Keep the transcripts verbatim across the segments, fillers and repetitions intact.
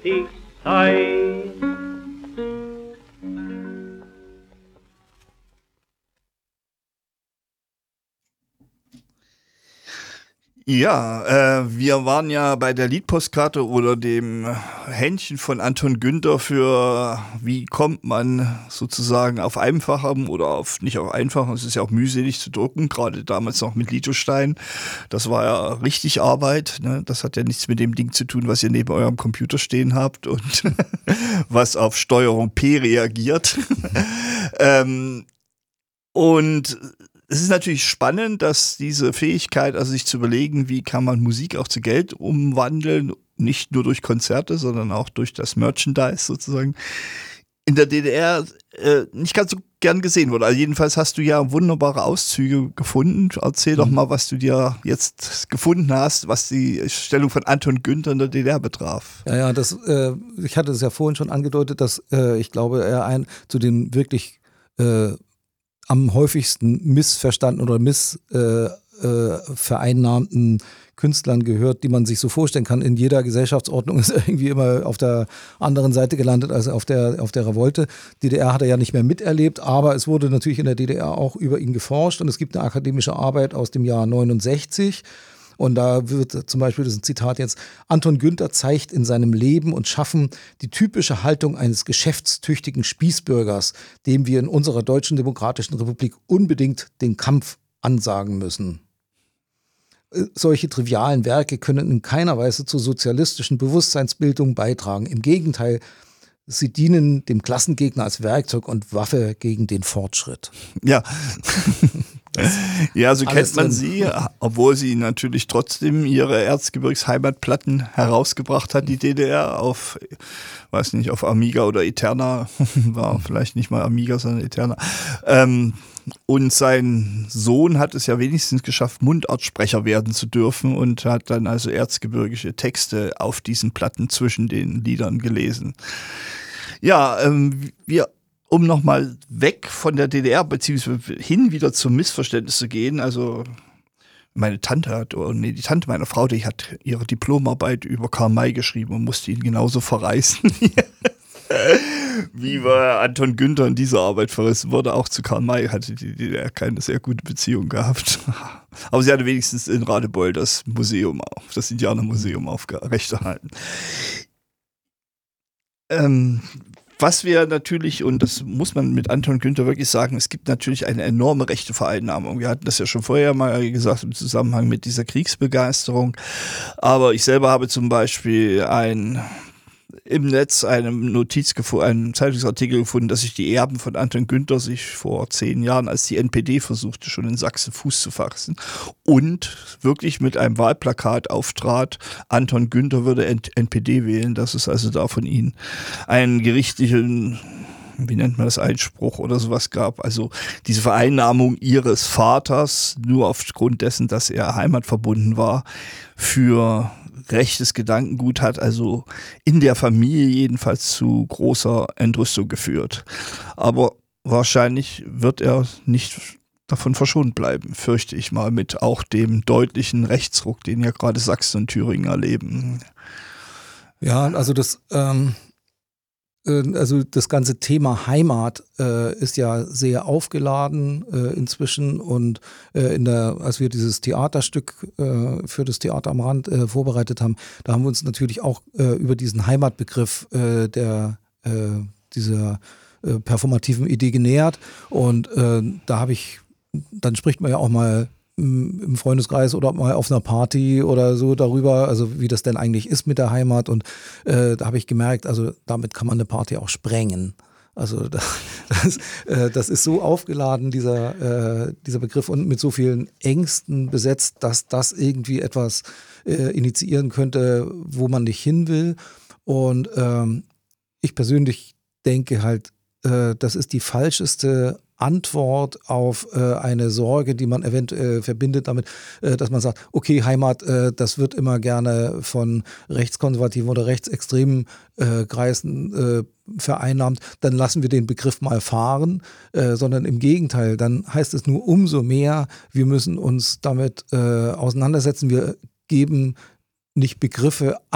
Gerechtigkeit. Ja, äh, wir waren ja bei der Liedpostkarte oder dem Händchen von Anton Günther für, wie kommt man sozusagen auf einfachem oder auf nicht auf einfachem, es ist ja auch mühselig zu drucken, gerade damals noch mit Lithostein. Das war ja richtig Arbeit, ne? Das hat ja nichts mit dem Ding zu tun, was ihr neben eurem Computer stehen habt und was auf Steuerung P reagiert. ähm, und Es ist natürlich spannend, dass diese Fähigkeit, also sich zu überlegen, wie kann man Musik auch zu Geld umwandeln, nicht nur durch Konzerte, sondern auch durch das Merchandise sozusagen, in der D D R äh, nicht ganz so gern gesehen wurde. Also jedenfalls hast du ja wunderbare Auszüge gefunden. Erzähl mhm. doch mal, was du dir jetzt gefunden hast, was die Stellung von Anton Günther in der D D R betraf. Ja, ja, das, äh, ich hatte es ja vorhin schon angedeutet, dass äh, ich glaube, er ein zu den wirklich äh, am häufigsten missverstandenen oder missvereinnahmten äh, äh, Künstlern gehört, die man sich so vorstellen kann. In jeder Gesellschaftsordnung ist er irgendwie immer auf der anderen Seite gelandet als auf der, auf der Revolte. D D R hat er ja nicht mehr miterlebt, aber es wurde natürlich in der D D R auch über ihn geforscht und es gibt eine akademische Arbeit aus dem Jahr neunundsechzig. Und da wird zum Beispiel, das ist ein Zitat jetzt, Anton Günther zeigt in seinem Leben und Schaffen die typische Haltung eines geschäftstüchtigen Spießbürgers, dem wir in unserer Deutschen Demokratischen Republik unbedingt den Kampf ansagen müssen. Solche trivialen Werke können in keiner Weise zur sozialistischen Bewusstseinsbildung beitragen. Im Gegenteil, sie dienen dem Klassengegner als Werkzeug und Waffe gegen den Fortschritt. Ja. Ja, so kennt man sie, obwohl sie natürlich trotzdem ihre Erzgebirgsheimatplatten herausgebracht hat, die D D R, auf, weiß nicht, auf Amiga oder Eterna, war vielleicht nicht mal Amiga, sondern Eterna. Ähm, und sein Sohn hat es ja wenigstens geschafft, Mundartsprecher werden zu dürfen und hat dann also erzgebirgische Texte auf diesen Platten zwischen den Liedern gelesen. Ja, ähm, wir Um nochmal weg von der D D R, beziehungsweise hin wieder zum Missverständnis zu gehen, also meine Tante hat, oder nee, die Tante meiner Frau, die hat ihre Diplomarbeit über Karl May geschrieben und musste ihn genauso verreißen, wie war Anton Günther in dieser Arbeit verrissen wurde. Auch zu Karl May hatte die D D R keine sehr gute Beziehung gehabt. Aber sie hatte wenigstens in Radebeul das Museum, das Indianermuseum aufrechterhalten. Ähm, Was wir natürlich, und das muss man mit Anton Günther wirklich sagen, es gibt natürlich eine enorme rechte Vereinnahmung. Wir hatten das ja schon vorher mal gesagt im Zusammenhang mit dieser Kriegsbegeisterung. Aber ich selber habe zum Beispiel ein, im Netz eine Notiz gefunden, einen Zeitungsartikel gefunden, dass sich die Erben von Anton Günther sich vor zehn Jahren, als die N P D versuchte, schon in Sachsen Fuß zu fassen und wirklich mit einem Wahlplakat auftrat, Anton Günther würde N P D wählen, dass es also da von ihnen einen gerichtlichen, wie nennt man das, Einspruch oder sowas gab. Also diese Vereinnahmung ihres Vaters, nur aufgrund dessen, dass er heimatverbunden war, für rechtes Gedankengut hat also in der Familie jedenfalls zu großer Entrüstung geführt. Aber wahrscheinlich wird er nicht davon verschont bleiben, fürchte ich mal, mit auch dem deutlichen Rechtsruck, den ja gerade Sachsen und Thüringen erleben. Ja, also das ähm Also das ganze Thema Heimat äh, ist ja sehr aufgeladen äh, inzwischen und äh, in der, als wir dieses Theaterstück äh, für das Theater am Rand äh, vorbereitet haben, da haben wir uns natürlich auch äh, über diesen Heimatbegriff äh, der äh, dieser äh, performativen Idee genähert und äh, da habe ich, dann spricht man ja auch mal im Freundeskreis oder mal auf einer Party oder so darüber, also wie das denn eigentlich ist mit der Heimat und äh, da habe ich gemerkt, also damit kann man eine Party auch sprengen. Also das, das, äh, das ist so aufgeladen, dieser, äh, dieser Begriff und mit so vielen Ängsten besetzt, dass das irgendwie etwas äh, initiieren könnte, wo man nicht hin will. Und ähm, ich persönlich denke halt, äh, das ist die falscheste Antwort auf äh, eine Sorge, die man eventuell verbindet damit, äh, dass man sagt, okay, Heimat, äh, das wird immer gerne von rechtskonservativen oder rechtsextremen äh, Kreisen äh, vereinnahmt, dann lassen wir den Begriff mal fahren, äh, sondern im Gegenteil, dann heißt es nur umso mehr, wir müssen uns damit äh, auseinandersetzen, wir geben nicht Begriffe ab,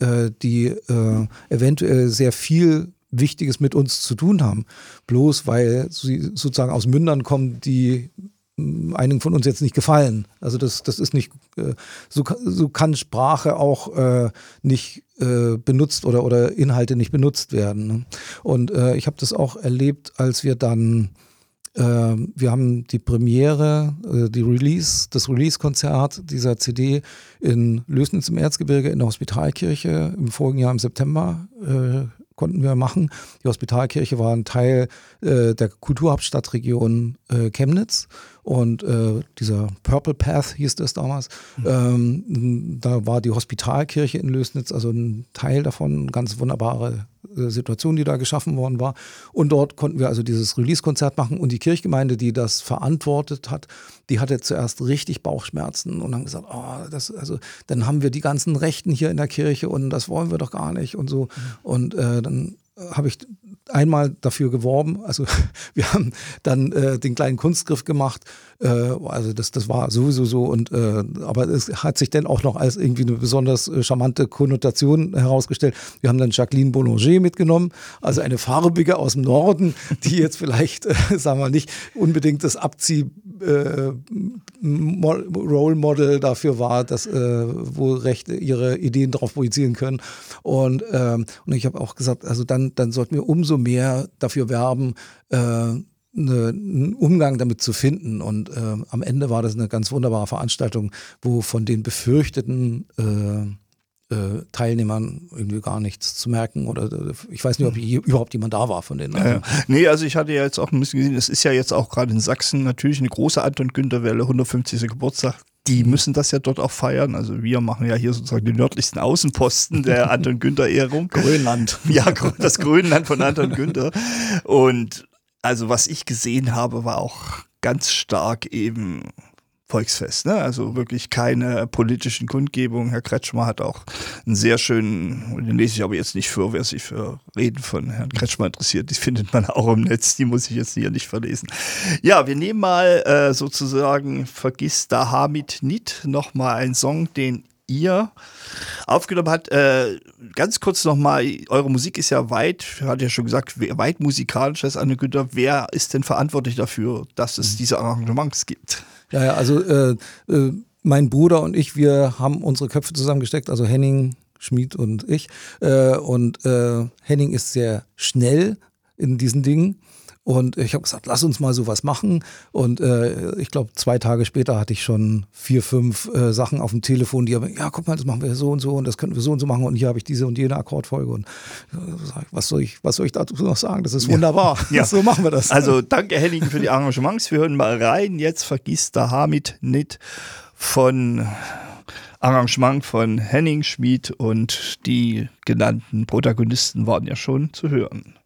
äh, die äh, eventuell sehr viel Wichtiges mit uns zu tun haben. Bloß weil sie sozusagen aus Mündern kommen, die einigen von uns jetzt nicht gefallen. Also das, das ist nicht, äh, so, so kann Sprache auch äh, nicht äh, benutzt oder, oder Inhalte nicht benutzt werden. Ne? Und äh, ich habe das auch erlebt, als wir dann äh, wir haben die Premiere, äh, die Release, das Release-Konzert dieser C D in Lößnitz im Erzgebirge in der Hospitalkirche im vorigen Jahr im September äh, konnten wir machen. Die Hospitalkirche war ein Teil äh, der Kulturhauptstadtregion äh, Chemnitz und äh, dieser Purple Path hieß das damals. Mhm. Ähm, da war die Hospitalkirche in Lößnitz, also ein Teil davon, eine ganz wunderbare äh, Situation, die da geschaffen worden war. Und dort konnten wir also dieses Release-Konzert machen und die Kirchgemeinde, die das verantwortet hat, die hatte zuerst richtig Bauchschmerzen und haben gesagt, oh, das, also dann haben wir die ganzen Rechten hier in der Kirche und das wollen wir doch gar nicht und so. Mhm. Und äh, dann habe ich einmal dafür geworben, also wir haben dann äh, den kleinen Kunstgriff gemacht, äh, also das, das war sowieso so, und äh, aber es hat sich dann auch noch als irgendwie eine besonders äh, charmante Konnotation herausgestellt. Wir haben dann Jacqueline Boulanger mitgenommen, also eine Farbige aus dem Norden, die jetzt vielleicht, äh, sagen wir nicht unbedingt das Abzieh äh, Role Model dafür war, dass äh, wo Rechte ihre Ideen drauf projizieren können. Und, ähm, und ich habe auch gesagt, also dann, dann sollten wir umso mehr dafür werben, äh, ne, einen Umgang damit zu finden. Und äh, am Ende war das eine ganz wunderbare Veranstaltung, wo von den befürchteten äh, äh, Teilnehmern irgendwie gar nichts zu merken oder ich weiß nicht, ob je, überhaupt jemand da war von denen. Also. Ja, nee, also ich hatte ja jetzt auch ein bisschen gesehen, es ist ja jetzt auch gerade in Sachsen natürlich eine große Anton-Günther-Welle, hundertfünfzigsten Geburtstag. Die müssen das ja dort auch feiern. Also wir machen ja hier sozusagen den nördlichsten Außenposten der Anton-Günther-Ehrung. Grönland. Ja, das Grönland von Anton Günther. Und also was ich gesehen habe, war auch ganz stark eben Volksfest, ne? Also wirklich keine politischen Kundgebungen. Herr Kretschmer hat auch einen sehr schönen, den lese ich aber jetzt nicht vor, wer sich für Reden von Herrn Kretschmer interessiert, die findet man auch im Netz, die muss ich jetzt hier nicht verlesen. Ja, wir nehmen mal äh, sozusagen Vergiss da Hamid nit, nochmal einen Song, den ihr aufgenommen habt. Äh, ganz kurz nochmal, eure Musik ist ja weit, hat ja schon gesagt, weit musikalisch als Anton Günther. Wer ist denn verantwortlich dafür, dass es diese Arrangements gibt? Ja, ja, also äh, äh, mein Bruder und ich, wir haben unsere Köpfe zusammengesteckt, also Henning Schmid und ich. Äh, und äh, Henning ist sehr schnell in diesen Dingen. Und ich habe gesagt, lass uns mal sowas machen. Und äh, ich glaube, zwei Tage später hatte ich schon vier, fünf äh, Sachen auf dem Telefon, die haben, ja, guck mal, das machen wir so und so und das könnten wir so und so machen und hier habe ich diese und jene Akkordfolge. Und äh, was soll ich, was soll ich dazu noch sagen? Das ist wunderbar. Ja. Ja. So machen wir das. Also danke Henning für die Arrangements. Wir hören mal rein. Jetzt Vergiss da Hamid nit von Arrangement von Henning Schmid und die genannten Protagonisten waren ja schon zu hören.